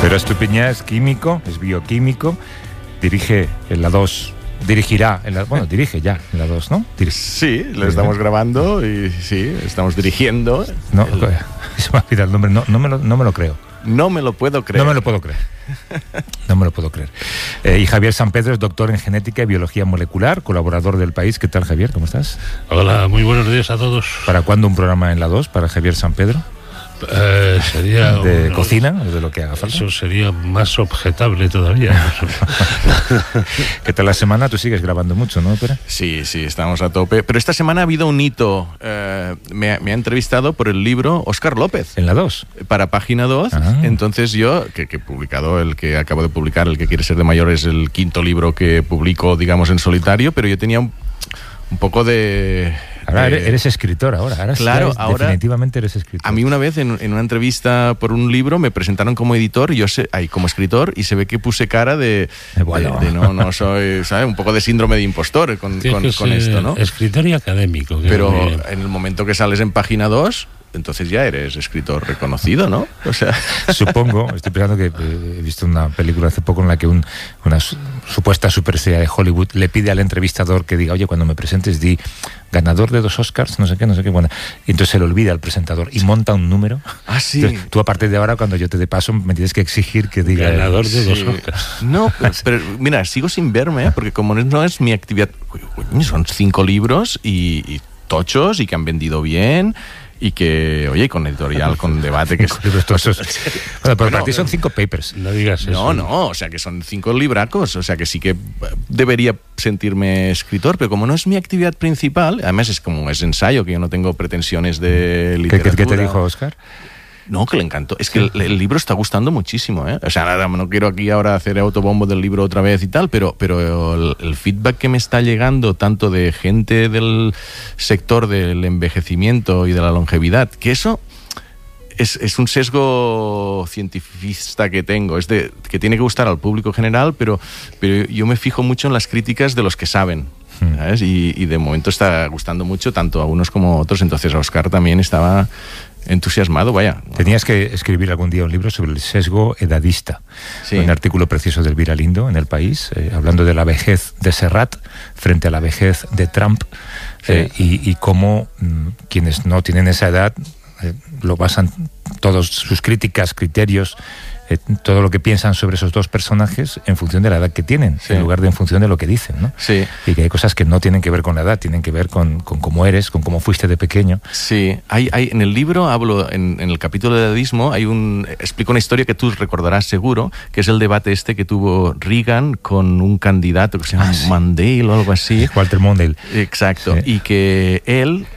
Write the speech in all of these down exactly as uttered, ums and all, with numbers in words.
Pero Estupiñán es químico, es bioquímico, dirige en la dos, dirigirá, en la, bueno, dirige ya en la dos, ¿no? Dirige. Sí, lo estamos grabando y sí, estamos dirigiendo. No, el... se me ha olvidado el nombre, no, no, me lo, no me lo creo. No me lo puedo creer. No me lo puedo creer. No me lo puedo creer. Eh, y Javier Sampedro es doctor en genética y biología molecular, colaborador del País. ¿Qué tal, Javier? ¿Cómo estás? Hola, muy buenos días a todos. ¿Para cuándo un programa en la dos para Javier Sampedro? Eh, sería de un, cocina, de lo que haga falta. Eso sería más objetable todavía. ¿Qué tal la semana? Tú sigues grabando mucho, ¿no, Pera? Sí, sí, estamos a tope. Pero esta semana ha habido un hito. Eh, me, ha, me ha entrevistado por el libro Óscar López. ¿En la dos? Para Página dos. Ah. Entonces yo, que, que he publicado, el que acabo de publicar, El que quiere ser de mayor, es el quinto libro que publico, digamos, en solitario, pero yo tenía un, un poco de... Ahora eres, eres escritor, ahora. ahora claro, eres, ahora definitivamente eres escritor. A mí una vez en, en una entrevista por un libro me presentaron como editor y yo sé, ay, como escritor, y se ve que puse cara de, bueno. de, de no, no soy, ¿sabes? Un poco de síndrome de impostor con, con, con esto, ¿no? Escritor y académico. Pero en el momento que sales en Página dos, entonces ya eres escritor reconocido, ¿no? O sea... Supongo, estoy pensando que eh, he visto una película hace poco en la que un, una su, supuesta superestrella de Hollywood le pide al entrevistador que diga, oye, cuando me presentes di ganador de dos Oscars, no sé qué, no sé qué, bueno, y entonces se le olvida al presentador y monta un número. Ah, sí. Entonces, tú a partir de ahora, cuando yo te dé paso, me tienes que exigir que diga... Ganador de sí. dos Oscars. No, pero, pero mira, sigo sin verme, ¿eh? Porque como no es mi actividad, son cinco libros y, y tochos y que han vendido bien... Y que, oye, con editorial, con debate, que es... Bueno, pero para ti son cinco papers. No digas eso. No, no, o sea que son cinco libracos, o sea que sí que debería sentirme escritor, pero como no es mi actividad principal, además es como es ensayo, que yo no tengo pretensiones de literatura. ¿Qué, qué te dijo Óscar? No, que le encantó. Es que el, el libro está gustando muchísimo, ¿eh? O sea, nada, no quiero aquí ahora hacer autobombo del libro otra vez y tal, pero, pero el, el feedback que me está llegando, tanto de gente del sector del envejecimiento y de la longevidad, que eso es, es un sesgo cientifista que tengo, es de que tiene que gustar al público general, pero, pero yo me fijo mucho en las críticas de los que saben. ¿Sabes? Y, y de momento está gustando mucho, tanto a unos como a otros. Entonces a Óscar también estaba entusiasmado, vaya. Tenías que escribir algún día un libro sobre el sesgo edadista. Sí. Un artículo precioso de Elvira Lindo en El País, eh, hablando de la vejez de Serrat frente a la vejez de Trump, sí. eh, y, y cómo mm, quienes no tienen esa edad eh, lo basan todos sus críticas, criterios, eh, todo lo que piensan sobre esos dos personajes en función de la edad que tienen, sí. en lugar de en función de lo que dicen, ¿no? Sí. Y que hay cosas que no tienen que ver con la edad, tienen que ver con, con cómo eres, con cómo fuiste de pequeño. Sí, hay, hay, en el libro hablo, en, en el capítulo de edadismo, hay un, explico una historia que tú recordarás seguro, que es el debate este que tuvo Reagan con un candidato que se llama ah, sí. Mondale o algo así. Walter Mondale. Exacto, sí. Y que él...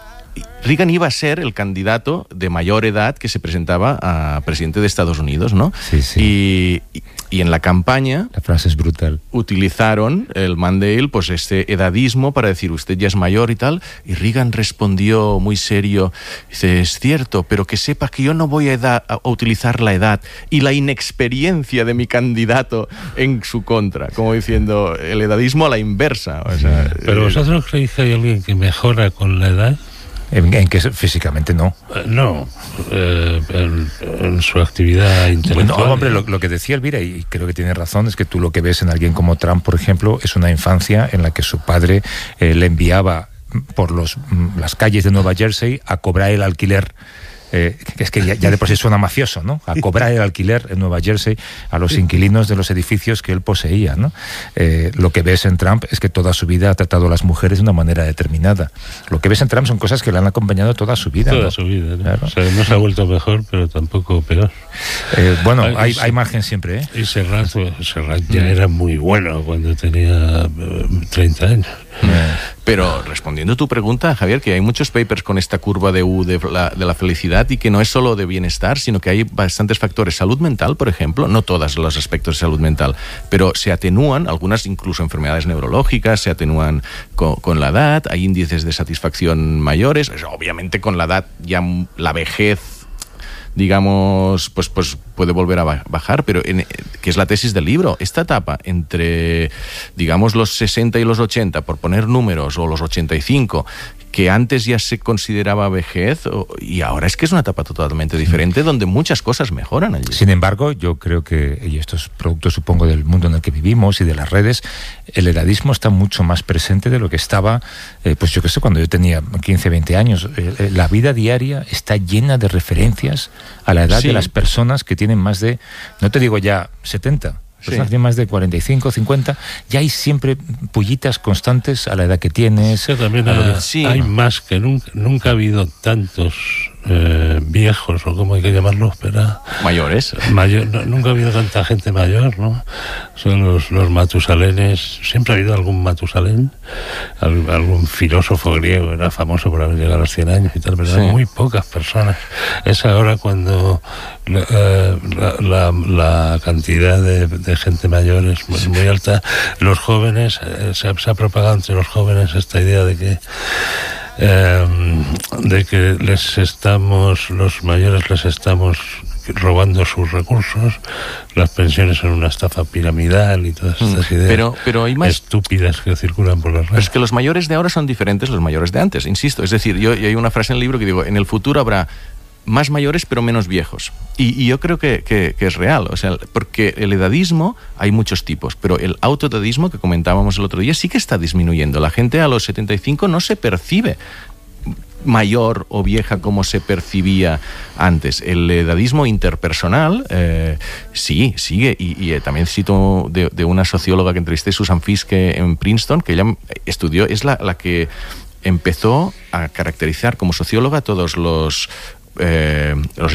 Reagan iba a ser el candidato de mayor edad que se presentaba a presidente de Estados Unidos, ¿no? Sí, sí. Y, y, y en la campaña... La frase es brutal. Utilizaron el Mondale, pues este edadismo para decir, usted ya es mayor y tal, y Reagan respondió muy serio, dice, es cierto, pero que sepa que yo no voy a, edad, a utilizar la edad y la inexperiencia de mi candidato en su contra, como diciendo, el edadismo a la inversa. O sea, ¿pero vosotros eh, creéis que hay alguien que mejora con la edad? En, en que físicamente no. Uh, no, eh, en, en su actividad intelectual. Bueno, hombre, lo, lo que decía Elvira, y creo que tiene razón, es que tú lo que ves en alguien como Trump, por ejemplo, es una infancia en la que su padre eh, le enviaba por los, las calles de Nueva Jersey a cobrar el alquiler. Eh, es que ya, ya de por sí suena mafioso, ¿no? A cobrar el alquiler en Nueva Jersey a los inquilinos de los edificios que él poseía, ¿no? Eh, lo que ves en Trump es que toda su vida ha tratado a las mujeres de una manera determinada. Lo que ves en Trump son cosas que le han acompañado toda su vida. Toda ¿no? su vida, ¿no? Claro. O sea, no se ha vuelto mejor, pero tampoco peor. Eh, bueno, hay, hay, y, hay margen siempre, ¿eh? Y Serrat, Serrat ya mm. era muy bueno cuando tenía treinta años. Pero respondiendo a tu pregunta, Javier, que hay muchos papers con esta curva de U de la, de la felicidad y que no es solo de bienestar, sino que hay bastantes factores. Salud mental, por ejemplo, no todos los aspectos de salud mental, pero se atenúan, algunas incluso enfermedades neurológicas, se atenúan con, con la edad, hay índices de satisfacción mayores, obviamente con la edad ya la vejez, digamos, pues, pues puede volver a bajar, pero en, que es la tesis del libro, esta etapa entre, digamos, los sesenta y los ochenta, por poner números, o los ochenta y cinco, que antes ya se consideraba vejez o, y ahora es que es una etapa totalmente diferente donde muchas cosas mejoran allí. Sin embargo, yo creo que, y esto es producto supongo del mundo en el que vivimos y de las redes, el edadismo está mucho más presente de lo que estaba, eh, pues yo qué sé, cuando yo tenía quince, veinte años. Eh, la vida diaria está llena de referencias a la edad sí. de las personas que tienen más de, no te digo ya setenta, personas sí. tienen más de cuarenta y cinco, cincuenta, ya hay siempre pullitas constantes a la edad que tienes. Sí, también hay, que... sí. hay más que nunca, nunca ha habido tantos eh, viejos, o como hay que llamarlos, pero mayores. Mayor, no, nunca ha habido tanta gente mayor, ¿no? Son los, los matusalenes, siempre ha habido algún matusalén, algún filósofo griego, era famoso por haber llegado a los cien años y tal, pero sí. muy pocas personas. Es ahora cuando eh, la, la, la cantidad de, de gente mayor es muy, muy alta. Los jóvenes, eh, se, se ha propagado entre los jóvenes esta idea de que eh, de que les estamos, los mayores les estamos robando sus recursos, las pensiones son una estafa piramidal y todas estas ideas pero, pero hay más estúpidas que circulan por las redes. Es que los mayores de ahora son diferentes a los mayores de antes, insisto. Es decir, yo, yo hay una frase en el libro que digo, en el futuro habrá más mayores pero menos viejos. Y, y yo creo que, que, que es real, o sea, porque el edadismo hay muchos tipos, pero el autoedadismo que comentábamos el otro día sí que está disminuyendo. La gente a los setenta y cinco no se percibe mayor o vieja como se percibía antes. El edadismo interpersonal eh, sí, sigue, y, y eh, también cito de, de una socióloga que entrevisté, Susan Fiske, en Princeton, que ella estudió, es la, la que empezó a caracterizar como socióloga todos los Eh, los